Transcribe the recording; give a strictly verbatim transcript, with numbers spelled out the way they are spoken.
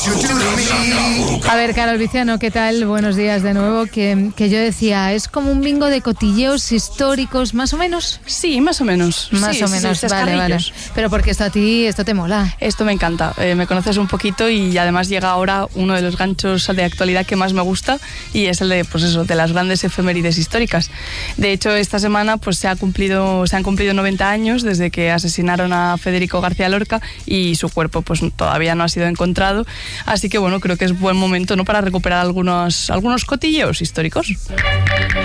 A ver, Carol Viciano, ¿qué tal? Buenos días de nuevo. Que, que yo decía, ¿es como un bingo de cotilleos históricos, más o menos? Sí, más o menos. Más sí, o menos, sí, vale, vale. Pero porque esto a ti, esto te mola. Esto me encanta, eh, me conoces un poquito y además llega ahora uno de los ganchos de actualidad que más me gusta y es el de, pues eso, de las grandes efemérides históricas. De hecho, esta semana pues se ha cumplido, se han cumplido noventa años desde que asesinaron a Federico García Lorca y su cuerpo pues todavía no ha sido encontrado. Así que bueno, creo que es buen momento, ¿no?, para recuperar algunos, algunos cotilleos históricos.